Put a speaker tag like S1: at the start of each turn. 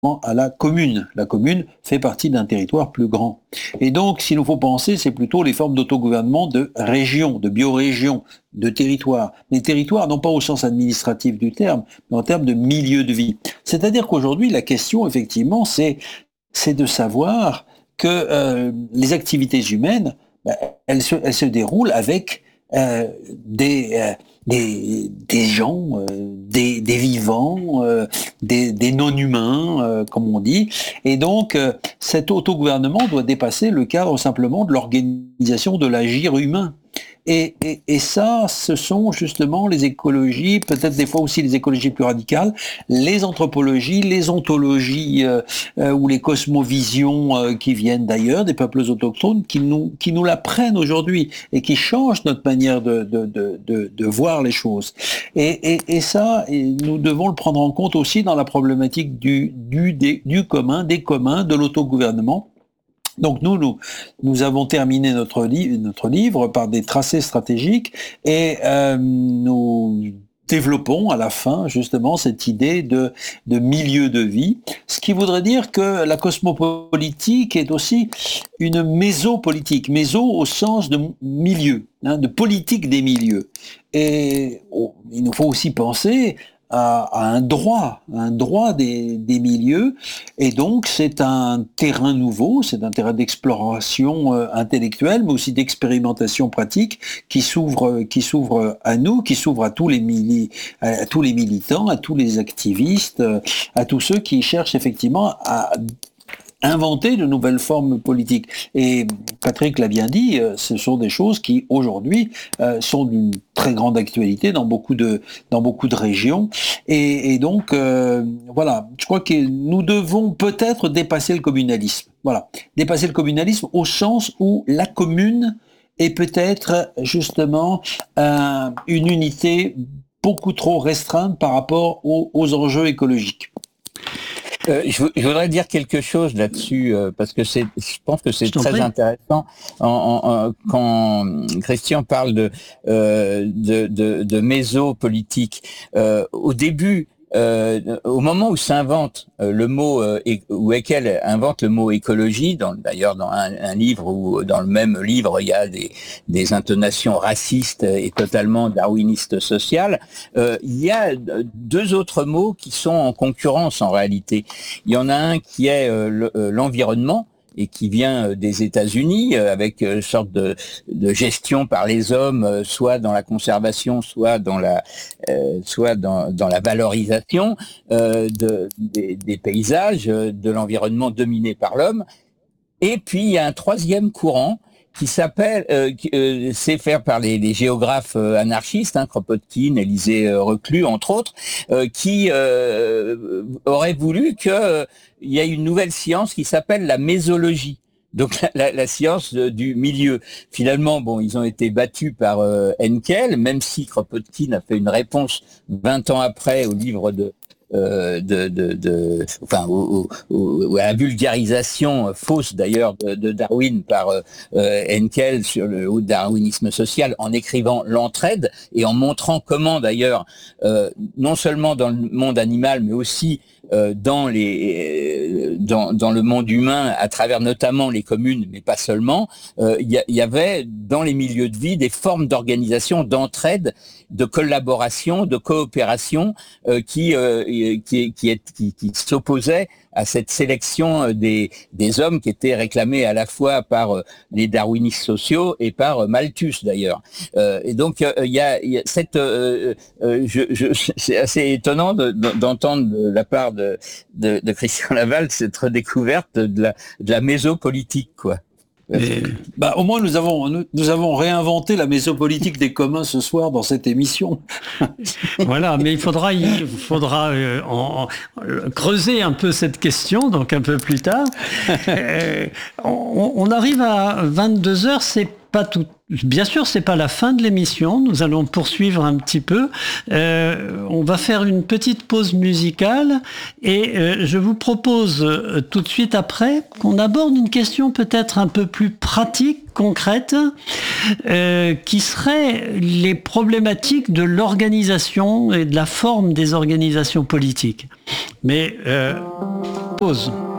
S1: à la commune. La commune fait partie d'un territoire plus grand. Et donc, s'il nous faut penser, c'est plutôt les formes d'autogouvernement de région, de biorégion, de territoire. Les territoires, non pas au sens administratif du terme, mais en termes de milieu de vie. C'est-à-dire qu'aujourd'hui, la question, effectivement, c'est de savoir que les activités humaines, elles se déroulent avec des gens, des vivants, des non-humains, comme on dit. Et donc, cet autogouvernement doit dépasser le cadre simplement de l'organisation de l'agir humain. Et ça, ce sont justement les écologies, peut-être des fois aussi les écologies plus radicales, les anthropologies, les ontologies ou les cosmovisions qui viennent d'ailleurs, des peuples autochtones, qui nous l'apprennent aujourd'hui et qui changent notre manière de voir les choses. Et ça, nous devons le prendre en compte aussi dans la problématique du commun, des communs, de l'autogouvernement. Donc nous avons terminé notre livre par des tracés stratégiques et nous développons à la fin justement cette idée de milieu de vie, ce qui voudrait dire que la cosmopolitique est aussi une mésopolitique, méso au sens de milieu, de politique des milieux. Et il nous faut aussi penser à un droit des milieux, et donc c'est un terrain nouveau, c'est un terrain d'exploration intellectuelle, mais aussi d'expérimentation pratique qui s'ouvre à nous, qui s'ouvre à tous les militants, à tous les activistes, à tous ceux qui cherchent effectivement à inventer de nouvelles formes politiques. Et Patrick l'a bien dit, ce sont des choses qui aujourd'hui sont d'une très grande actualité dans beaucoup de régions. Et donc voilà, je crois que nous devons peut-être dépasser le communalisme. Voilà, dépasser le communalisme au sens où la commune est peut-être justement une unité beaucoup trop restreinte par rapport aux enjeux écologiques.
S2: Je voudrais dire quelque chose là-dessus parce que je pense que c'est très intéressant quand Christian parle de mésopolitique. Au début, au moment où s'invente le mot, où Haeckel invente le mot écologie, d'ailleurs dans un livre ou dans le même livre il y a des intonations racistes et totalement darwinistes sociales, il y a deux autres mots qui sont en concurrence en réalité. Il y en a un qui est l'environnement, et qui vient des États-Unis avec une sorte de gestion par les hommes, soit dans la conservation, soit dans la valorisation des paysages, de l'environnement dominé par l'homme. Et puis il y a un troisième courant qui s'appelle, c'est fait par les géographes anarchistes, Kropotkin, Élisée Reclus, entre autres, qui auraient voulu qu'il y ait une nouvelle science qui s'appelle la mésologie. Donc la science du milieu. Finalement, bon, ils ont été battus par Henkel, même si Kropotkin a fait une réponse 20 ans après au livre à la vulgarisation fausse d'ailleurs de Darwin par Henkel sur le haut darwinisme social, en écrivant l'entraide et en montrant comment d'ailleurs non seulement dans le monde animal mais aussi dans le monde humain, à travers notamment les communes, mais pas seulement, il y avait dans les milieux de vie des formes d'organisation, d'entraide, de collaboration, de coopération qui s'opposaient à cette sélection des hommes qui étaient réclamés à la fois par les darwinistes sociaux et par Malthus d'ailleurs. Et donc il y a cette c'est assez étonnant d'entendre de la part de Christian Laval cette redécouverte de la mésopolitique, quoi.
S1: Au moins nous avons réinventé la mésopolitique des communs ce soir dans cette émission.
S3: Voilà, mais il faudra creuser un peu cette question, donc un peu plus tard. On arrive à 22h, c'est pas tout. Bien sûr, c'est pas la fin de l'émission. Nous allons poursuivre un petit peu. On va faire une petite pause musicale et je vous propose tout de suite après qu'on aborde une question peut-être un peu plus pratique, concrète, qui serait les problématiques de l'organisation et de la forme des organisations politiques. Mais pause.